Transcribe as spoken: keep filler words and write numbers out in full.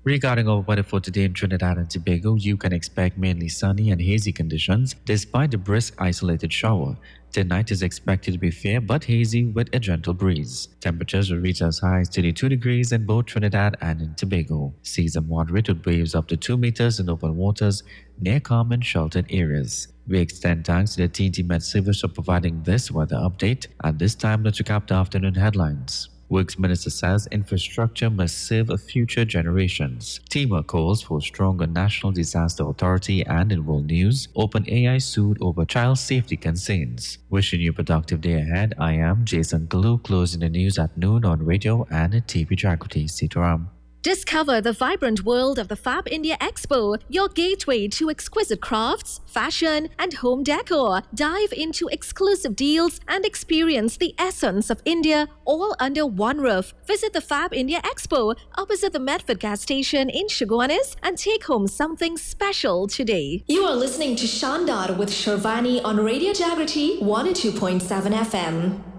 Regarding our weather for today in Trinidad and Tobago, you can expect mainly sunny and hazy conditions despite a brisk isolated shower. Tonight is expected to be fair but hazy with a gentle breeze. Temperatures will reach as high as thirty-two degrees in both Trinidad and in Tobago. Seas are moderate with waves up to two meters in open waters near calm and sheltered areas. We extend thanks to the T N T Met Service for providing this weather update. At this time, let's recap the afternoon headlines. Works Minister says infrastructure must serve future generations. Teamwork calls for stronger National Disaster Authority, and in world news, OpenAI sued over child safety concerns. Wishing you a productive day ahead, I am Jason Kalu, closing the news at noon on radio and at T V Jagrati. Sitaram. Discover the vibrant world of the Fab India Expo, your gateway to exquisite crafts, fashion, and home decor. Dive into exclusive deals and experience the essence of India all under one roof. Visit the Fab India Expo opposite the Medford gas station in Chaguanis and take home something special today. You are listening to Shandar with Sharvani on Radio Jagrati one oh two point seven F M.